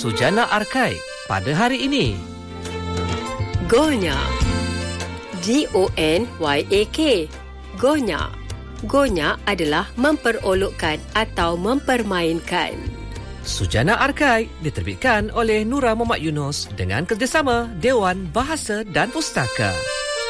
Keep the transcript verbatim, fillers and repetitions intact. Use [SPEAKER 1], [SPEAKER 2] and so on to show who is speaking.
[SPEAKER 1] Sujana Arkai pada hari ini.
[SPEAKER 2] Gonya. G O N Y A K. Gonya. Gonya adalah memperolokkan atau mempermainkan.
[SPEAKER 1] Sujana Arkai diterbitkan oleh Nura Muhammad Yunus dengan kerjasama Dewan Bahasa dan Pustaka.